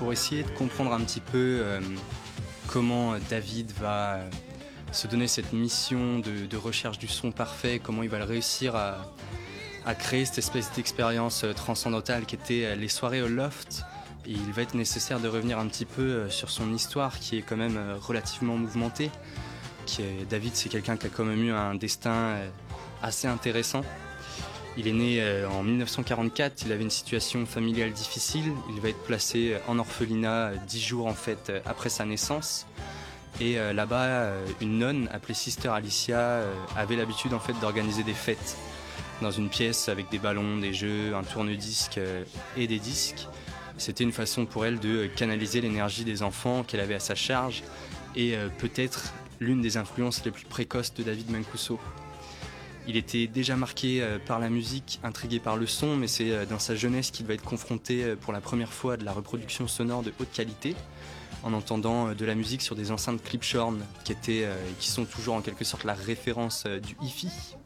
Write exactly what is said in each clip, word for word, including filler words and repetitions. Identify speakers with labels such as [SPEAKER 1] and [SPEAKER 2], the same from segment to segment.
[SPEAKER 1] pour essayer de comprendre un petit peu euh, comment David va euh, se donner cette mission de, de recherche du son parfait, comment il va le réussir à, à créer cette espèce d'expérience euh, transcendantale qui était euh, les soirées au loft. Et il va être nécessaire de revenir un petit peu euh, sur son histoire qui est quand même euh, relativement mouvementée. Qui est, David, c'est quelqu'un qui a quand même eu un destin euh, assez intéressant. Il est né euh, en mille neuf cent quarante-quatre, il avait une situation familiale difficile, il va être placé en orphelinat euh, dix jours en fait euh, après sa naissance. Et euh, là-bas, euh, une nonne appelée Sister Alicia euh, avait l'habitude en fait d'organiser des fêtes dans une pièce avec des ballons, des jeux, un tourne-disque euh, et des disques. C'était une façon pour elle de canaliser l'énergie des enfants qu'elle avait à sa charge et euh, peut-être l'une des influences les plus précoces de David Mancuso. Il était déjà marqué par la musique, intrigué par le son, mais c'est dans sa jeunesse qu'il va être confronté pour la première fois à de la reproduction sonore de haute qualité, en entendant de la musique sur des enceintes Klipschorn, qui, étaient, qui sont toujours en quelque sorte la référence du hi-fi.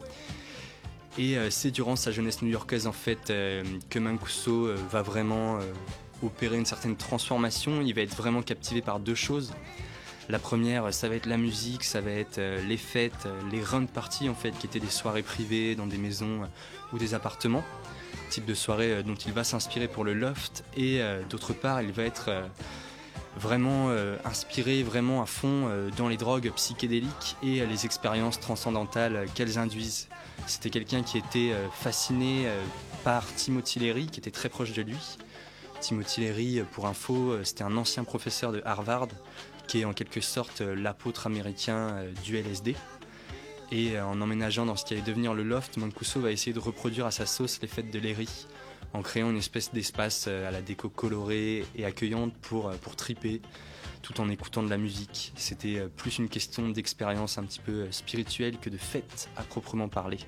[SPEAKER 1] Et c'est durant sa jeunesse new-yorkaise en fait que Mancuso va vraiment opérer une certaine transformation. Il va être vraiment captivé par deux choses. La première, ça va être la musique, ça va être les fêtes, les run parties en fait, qui étaient des soirées privées dans des maisons ou des appartements, type de soirée dont il va s'inspirer pour le loft. Et euh, d'autre part, il va être euh, vraiment euh, inspiré, vraiment à fond euh, dans les drogues psychédéliques et euh, les expériences transcendantales qu'elles induisent. C'était quelqu'un qui était euh, fasciné euh, par Timothy Leary, qui était très proche de lui. Timothy Leary, pour info, c'était un ancien professeur de Harvard, qui est en quelque sorte l'apôtre américain du L S D. Et en emménageant dans ce qui allait devenir le loft, Mancuso va essayer de reproduire à sa sauce les fêtes de Leary, en créant une espèce d'espace à la déco colorée et accueillante pour, pour triper, tout en écoutant de la musique. C'était plus une question d'expérience un petit peu spirituelle que de fête à proprement parler.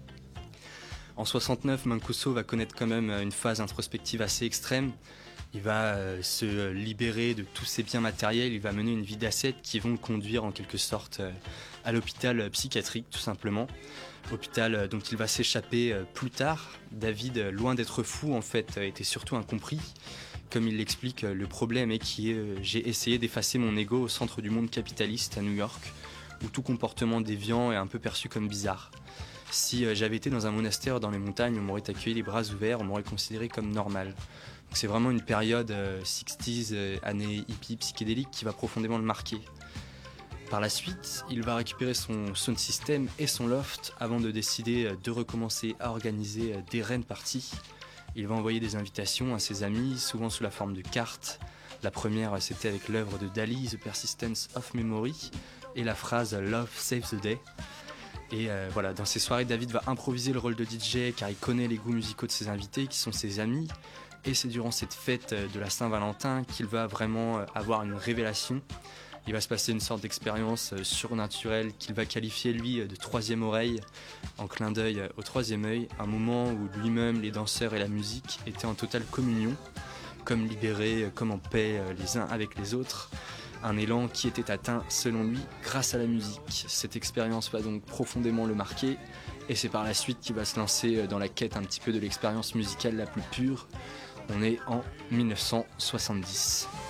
[SPEAKER 1] En soixante-neuf, Mancuso va connaître quand même une phase introspective assez extrême. Il va euh, se libérer de tous ses biens matériels, il va mener une vie d'ascète qui vont le conduire en quelque sorte euh, à l'hôpital psychiatrique tout simplement. Hôpital euh, dont il va s'échapper euh, plus tard. David, euh, loin d'être fou en fait, euh, était surtout incompris. Comme il l'explique, euh, le problème est que euh, j'ai essayé d'effacer mon ego au centre du monde capitaliste à New York, où tout comportement déviant est un peu perçu comme bizarre. Si euh, j'avais été dans un monastère dans les montagnes, on m'aurait accueilli les bras ouverts, on m'aurait considéré comme normal. Donc c'est vraiment une période euh, soixante, euh, année hippie psychédélique qui va profondément le marquer. Par la suite, il va récupérer son sound system et son loft avant de décider euh, de recommencer à organiser euh, des rent parties. Il va envoyer des invitations à ses amis, souvent sous la forme de cartes. La première, c'était avec l'œuvre de Dali, The Persistence of Memory, et la phrase « Love saves the day ». Et euh, voilà, dans ces soirées, David va improviser le rôle de D J car il connaît les goûts musicaux de ses invités, qui sont ses amis. Et c'est durant cette fête de la Saint-Valentin qu'il va vraiment avoir une révélation. Il va se passer une sorte d'expérience surnaturelle qu'il va qualifier, lui, de troisième oreille, en clin d'œil au troisième œil, un moment où lui-même, les danseurs et la musique étaient en totale communion, comme libérés, comme en paix les uns avec les autres. Un élan qui était atteint, selon lui, grâce à la musique. Cette expérience va donc profondément le marquer, et c'est par la suite qu'il va se lancer dans la quête un petit peu de l'expérience musicale la plus pure. On est en mille neuf cent soixante-dix.